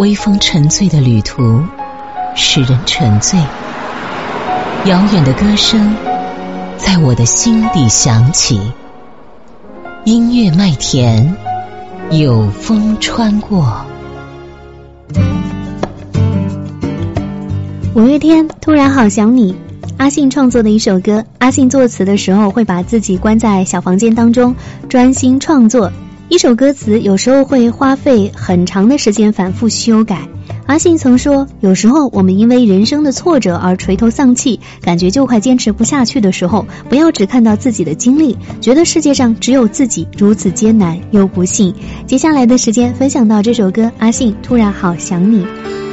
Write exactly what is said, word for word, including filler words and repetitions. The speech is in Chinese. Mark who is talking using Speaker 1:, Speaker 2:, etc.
Speaker 1: 微风沉醉的旅途，使人沉醉。遥远的歌声在我的心底响起，音乐麦田，有风穿过。
Speaker 2: 五月天，突然好想你。阿信创作的一首歌，阿信作词的时候会把自己关在小房间当中，专心创作。一首歌词有时候会花费很长的时间反复修改。阿信曾说，有时候我们因为人生的挫折而垂头丧气，感觉就快坚持不下去的时候，不要只看到自己的经历，觉得世界上只有自己如此艰难又不幸。接下来的时间分享到这首歌，阿信突然好想你。